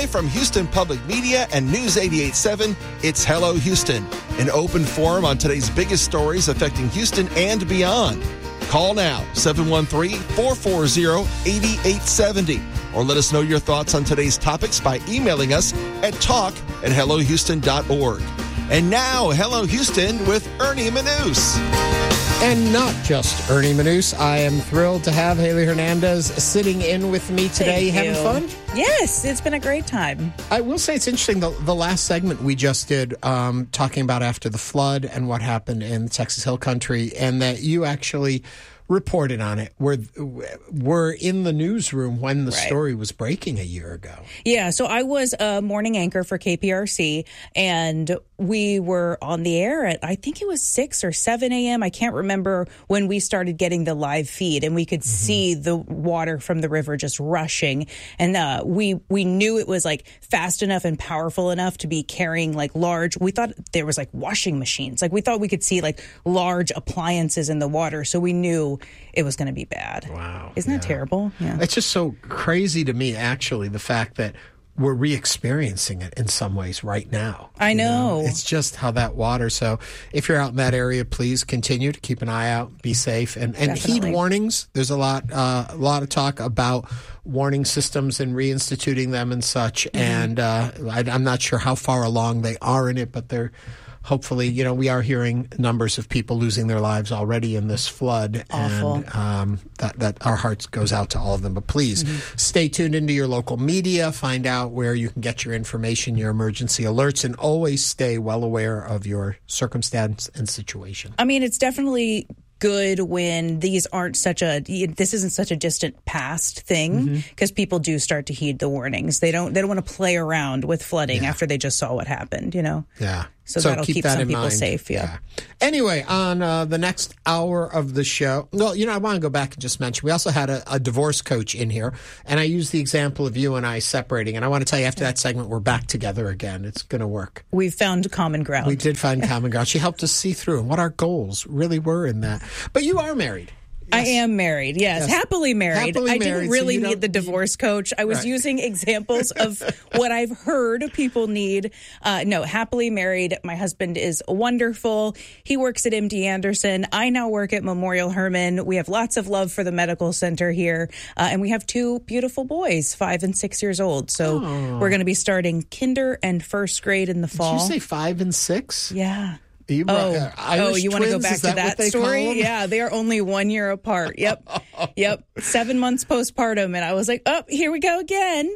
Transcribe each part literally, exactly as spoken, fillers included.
Live from Houston Public Media and News eighty-eight point seven, it's Hello Houston, an open forum on today's biggest stories affecting Houston and beyond. Call now, seven one three, four four zero, eight eight seven zero, or let us know your thoughts on today's topics by emailing us at talk at hello houston dot org. And now, Hello Houston with Ernie Manous. And not just Ernie Manous. I am thrilled to have Haley Hernandez sitting in with me today. Thank Having you. fun? Yes, it's been a great time. I will say it's interesting, the, the last segment we just did, um, talking about after the flood and what happened in the Texas Hill Country, and that you actually reported on it. We're, we're in the newsroom when the Right. story was breaking a year ago. Yeah, so I was a morning anchor for K P R C, and we were on the air at, I think it was six or seven a.m. I can't remember when we started getting the live feed, and we could mm-hmm. see the water from the river just rushing. And uh, we we knew it was like fast enough and powerful enough to be carrying like large, we thought there was like washing machines. Like we thought we could see like large appliances in the water, so we knew it was going to be bad. Wow. Isn't yeah. that terrible? Yeah. It's just so crazy to me, actually, the fact that we're re-experiencing it in some ways right now. I know. You know. It's just how that water. So if you're out in that area, please continue to keep an eye out, be safe, and, and heed warnings. There's a lot, uh, a lot of talk about warning systems and reinstituting them and such. Mm-hmm. And uh, I, I'm not sure how far along they are in it, but they're hopefully, you know, we are hearing numbers of people losing their lives already in this flood. Awful. And um, that, that our hearts goes out to all of them. But please mm-hmm. stay tuned into your local media, find out where you can get your information, your emergency alerts, and always stay well aware of your circumstance and situation. I mean, it's definitely good when these aren't such a this isn't such a distant past thing, because mm-hmm. people do start to heed the warnings. They don't they don't want to play around with flooding yeah. after they just saw what happened, you know. Yeah. So, so that'll keep keep that some in people mind. safe. Yeah. yeah. Anyway, on uh, the next hour of the show, well, you know, I want to go back and just mention we also had a, a divorce coach in here, and I used the example of you and I separating. And I want to tell you, after that segment, we're back together again. It's going to work. We've found common ground. We did find common ground. She helped us see through and what our goals really were in that. But you are married. Yes. I am married, yes. yes. Happily married. Happily I married, didn't really so need the divorce coach. I was right. using examples of what I've heard people need. Uh, no, happily married. My husband is wonderful. He works at M D Anderson. I now work at Memorial Hermann. We have lots of love for the medical center here. Uh, and we have two beautiful boys, five and six years old. So oh. we're going to be starting kinder and first grade in the fall. Did you say five and six? Yeah. You brought, oh, uh, oh, you want to go back Is to that, that that story? Yeah, they are only one year apart. Yep. Yep. Seven months postpartum. And I was like, oh, here we go again.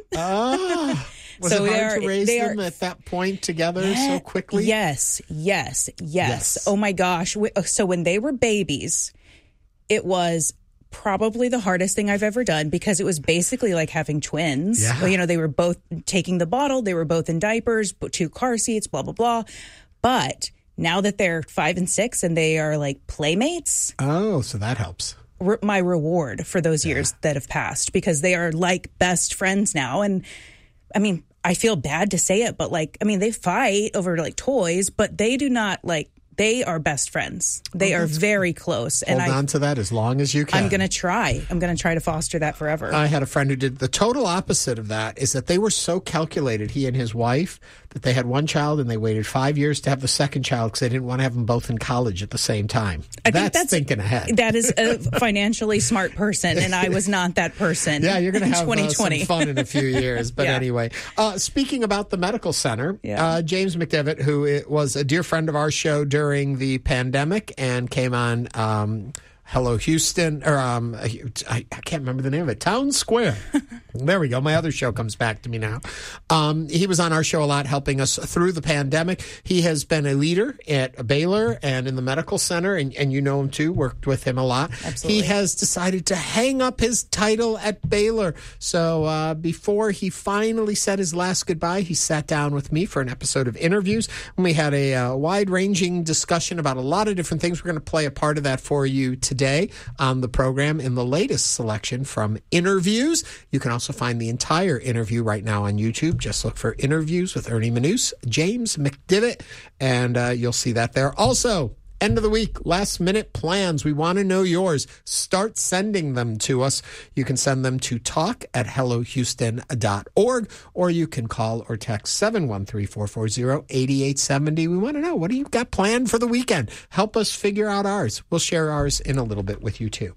Ah. Was so it hard are, to raise them are, at that point together yeah, so quickly? Yes, yes, yes, yes. Oh, my gosh. So when they were babies, it was probably the hardest thing I've ever done, because it was basically like having twins. Yeah. Well, you know, they were both taking the bottle. They were both in diapers, two car seats, blah, blah, blah. But now that they're five and six and they are like playmates. Oh, so that helps. Re- my reward for those years yeah. that have passed, because they are like best friends now. And I mean, I feel bad to say it, but like, I mean, they fight over like toys, but they do not like, they are best friends. They oh, are very close. Hold and I, on to that as long as you can. I'm going to try. I'm going to try to foster that forever. I had a friend who did the total opposite of that, is that they were so calculated, he and his wife, that they had one child and they waited five years to have the second child because they didn't want to have them both in college at the same time. I that's, think that's thinking ahead. That is a financially smart person, and I was not that person. Yeah, you're going to have twenty twenty. Uh, some fun in a few years. But yeah. anyway, uh, speaking about the medical center, yeah. uh, James McDevitt, who was a dear friend of our show during the pandemic and came on um, Hello Houston, or um, I, I can't remember the name of it, Town Square. There we go. My other show comes back to me now. Um, he was on our show a lot, helping us through the pandemic. He has been a leader at Baylor and in the medical center, and, and you know him too, worked with him a lot. Absolutely. He has decided to hang up his title at Baylor. So uh, before he finally said his last goodbye, he sat down with me for an episode of Interviews, and we had a uh, wide-ranging discussion about a lot of different things. We're going to play a part of that for you today on the program in the latest selection from Interviews. You can also find the entire interview right now on YouTube. Just look for Interviews with Ernie Manous, James McDevitt, and uh, you'll see that there. Also, End of the week, last minute plans. We want to know yours. Start sending them to us. You can send them to talk at hello houston dot org, or you can call or text seven one three, four four zero, eight eight seven zero. We want to know, what do you got planned for the weekend? Help us figure out ours. We'll share ours in a little bit with you too.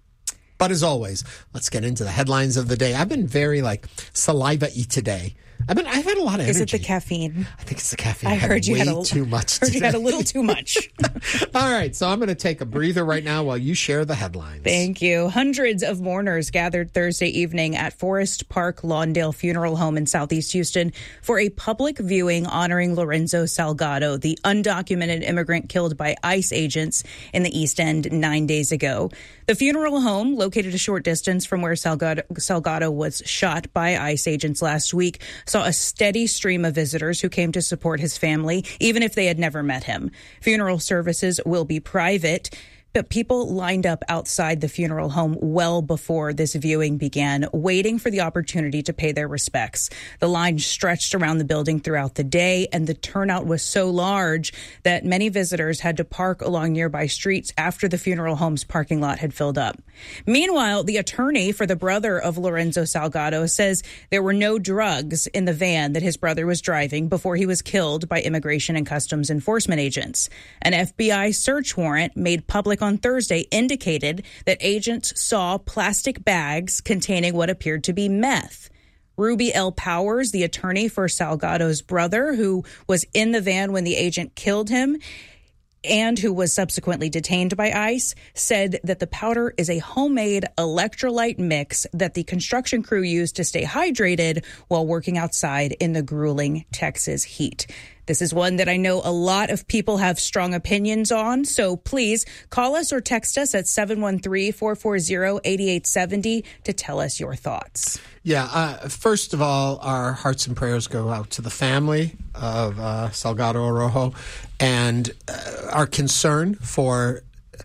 But as always, let's get into the headlines of the day. I've been very like saliva-y today. I've been. I've had a lot of energy. Is it the caffeine? I think it's the caffeine. I, I heard you way had a, too much. Heard today. you had a little too much. All right, so I'm going to take a breather right now while you share the headlines. Thank you. Hundreds of mourners gathered Thursday evening at Forest Park Lawndale Funeral Home in Southeast Houston for a public viewing honoring Lorenzo Salgado, the undocumented immigrant killed by ICE agents in the East End nine days ago. The funeral home, located a short distance from where Salgado, Salgado was shot by ICE agents last week, saw a steady stream of visitors who came to support his family, even if they had never met him. Funeral services will be private, but people lined up outside the funeral home well before this viewing began, waiting for the opportunity to pay their respects. The line stretched around the building throughout the day, and the turnout was so large that many visitors had to park along nearby streets after the funeral home's parking lot had filled up. Meanwhile, the attorney for the brother of Lorenzo Salgado says there were no drugs in the van that his brother was driving before he was killed by Immigration and Customs Enforcement agents. An F B I search warrant made public on Thursday indicated that agents saw plastic bags containing what appeared to be meth. Ruby L. Powers, the attorney for Salgado's brother, who was in the van when the agent killed him and who was subsequently detained by ICE, said that the powder is a homemade electrolyte mix that the construction crew used to stay hydrated while working outside in the grueling Texas heat. This is one that I know a lot of people have strong opinions on, so please call us or text us at seven one three, four four zero, eight eight seven zero to tell us your thoughts. Yeah, uh, first of all, our hearts and prayers go out to the family of uh, Salgado Orojo, and uh, our concern for,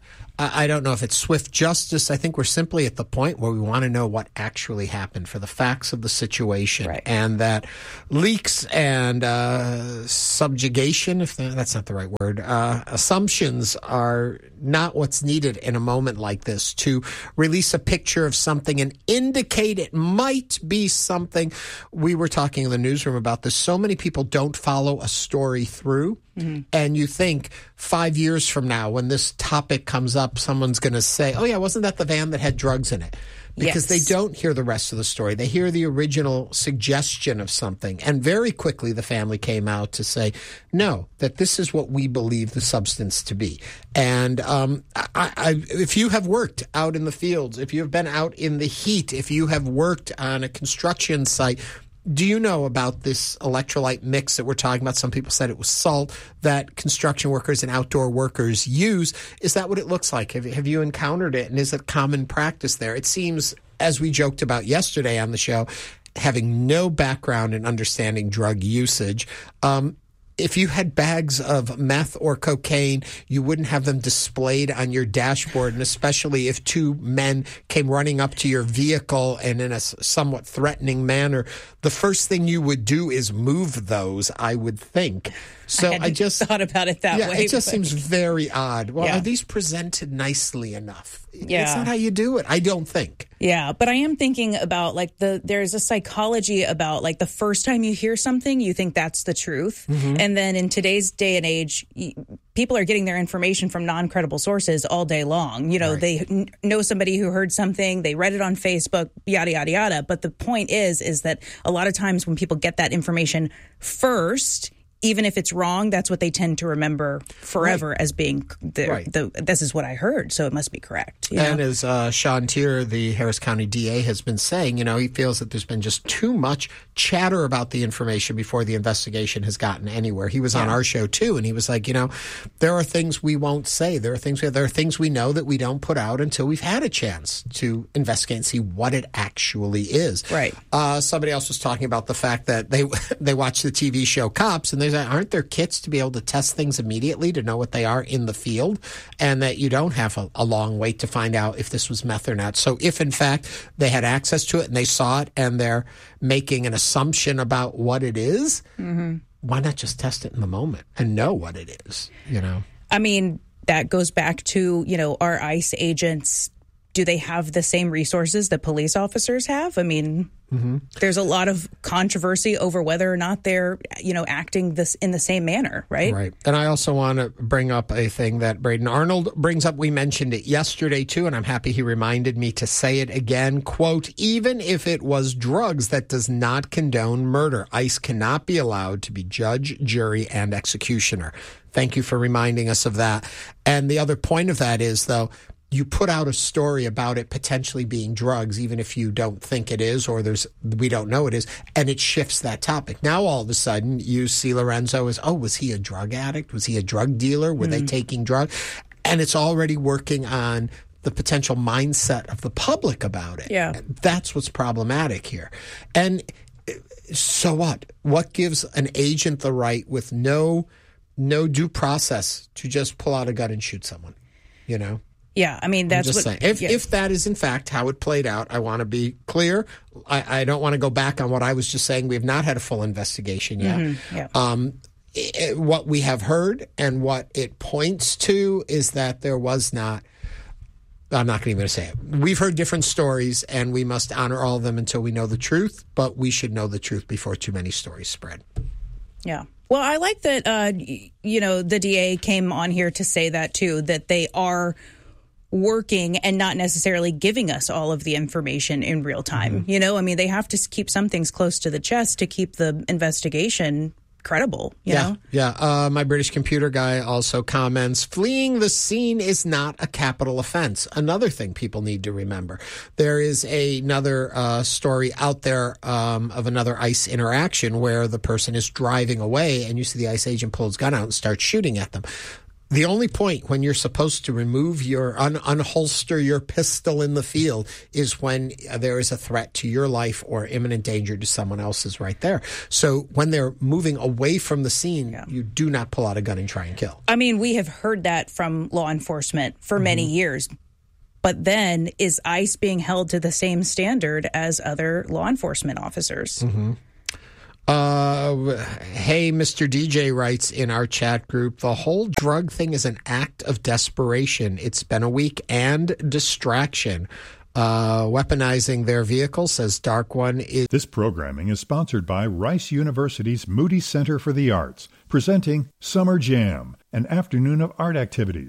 I don't know if it's swift justice. I think we're simply at the point where we want to know what actually happened, for the facts of the situation. Right. And that leaks and uh, subjugation, if that's not the right word, uh, assumptions are not what's needed in a moment like this to release a picture of something and indicate it might be something. We were talking in the newsroom about this. So many people don't follow a story through. Mm-hmm. And you think five years from now, when this topic comes up, someone's going to say, oh, yeah, wasn't that the van that had drugs in it? Because yes. They don't hear the rest of the story. They hear the original suggestion of something. And very quickly, the family came out to say, no, that this is what we believe the substance to be. And um, I, I, if you have worked out in the fields, if you have been out in the heat, if you have worked on a construction site, do you know about this electrolyte mix that we're talking about? Some people said it was salt that construction workers and outdoor workers use. Is that what it looks like? Have, have you encountered it? And is it common practice there? It seems, as we joked about yesterday on the show, having no background in understanding drug usage, um, if you had bags of meth or cocaine, you wouldn't have them displayed on your dashboard, and especially if two men came running up to your vehicle and in a somewhat threatening manner, the first thing you would do is move those, I would think. So I, I just thought about it that yeah, way. It just but, seems very odd. Well, yeah. Are these presented nicely enough? Yeah. It's not how you do it, I don't think. Yeah, but I am thinking about like the there's a psychology about like the first time you hear something, you think that's the truth. Mm-hmm. And then in today's day and age, people are getting their information from non-credible sources all day long. You know, right. They n- know somebody who heard something, they read it on Facebook, yada, yada, yada. But the point is, is that a lot of times when people get that information first, even if it's wrong, that's what they tend to remember forever right. as being the, right. the, this is what I heard, so it must be correct. You and know? as uh, Sean Tier, the Harris County D A, has been saying, you know, he feels that there's been just too much chatter about the information before the investigation has gotten anywhere. He was yeah. on our show, too, and he was like, you know, there are things we won't say. There are things we, there are things we know that we don't put out until we've had a chance to investigate and see what it actually is. Right. Uh, somebody else was talking about the fact that they they watch the T V show Cops, and they say, aren't there kits to be able to test things immediately to know what they are in the field, and that you don't have a, a long wait to find out if this was meth or not. So if, in fact, they had access to it and they saw it and they're making an assumption about what it is, mm-hmm. why not just test it in the moment and know what it is, you know? I mean, that goes back to, you know, our ICE agents. Do they have the same resources that police officers have? I mean, mm-hmm. there's a lot of controversy over whether or not they're, you know, acting this in the same manner, right? Right. And I also want to bring up a thing that Braden Arnold brings up. We mentioned it yesterday, too, and I'm happy he reminded me to say it again. Quote, even if it was drugs, that does not condone murder. ICE cannot be allowed to be judge, jury, and executioner. Thank you for reminding us of that. And the other point of that is, though, you put out a story about it potentially being drugs, even if you don't think it is, or there's we don't know it is, and it shifts that topic. Now, all of a sudden, you see Lorenzo as, oh, was he a drug addict? Was he a drug dealer? Were mm. they taking drugs? And it's already working on the potential mindset of the public about it. Yeah. That's what's problematic here. And so what? What gives an agent the right with no no due process to just pull out a gun and shoot someone, you know? Yeah, I mean, that's I'm just what, saying. If, yeah. if that is, in fact, how it played out, I want to be clear. I, I don't want to go back on what I was just saying. We have not had a full investigation yet. Mm-hmm. Yeah. Um, it, what we have heard and what it points to is that there was not – I'm not even going to say it. We've heard different stories, and we must honor all of them until we know the truth, but we should know the truth before too many stories spread. Yeah. Well, I like that, uh, you know, the D A came on here to say that, too, that they are – working and not necessarily giving us all of the information in real time. Mm-hmm. You know, I mean, they have to keep some things close to the chest to keep the investigation credible, you yeah, know? Yeah. Uh, my British computer guy also comments, fleeing the scene is not a capital offense. Another thing people need to remember. There is a, another uh, story out there um, of another ICE interaction where the person is driving away and you see the ICE agent pull his gun out and start shooting at them. The only point when you're supposed to remove your, un- unholster your pistol in the field is when there is a threat to your life or imminent danger to someone else's right there. So when they're moving away from the scene, yeah. you do not pull out a gun and try and kill. I mean, we have heard that from law enforcement for mm-hmm. many years. But then is ICE being held to the same standard as other law enforcement officers? Mm-hmm. Uh, hey, Mister D J writes in our chat group, the whole drug thing is an act of desperation. It's been a week and distraction. Uh, weaponizing their vehicle, says Dark One. Is This programming is sponsored by Rice University's Moody Center for the Arts, presenting Summer Jam, an afternoon of art activities